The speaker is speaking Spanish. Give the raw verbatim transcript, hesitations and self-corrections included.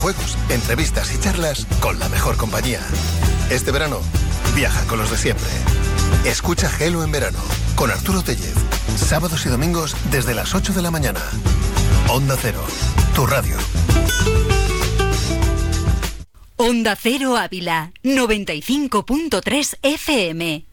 Juegos, entrevistas y charlas con la mejor compañía. Este verano, viaja con los de siempre. Escucha Gelo en verano, con Arturo Tellez. Sábados y domingos desde las ocho de la mañana. Onda Cero, tu radio. Onda Cero Ávila, noventa y cinco punto tres F M.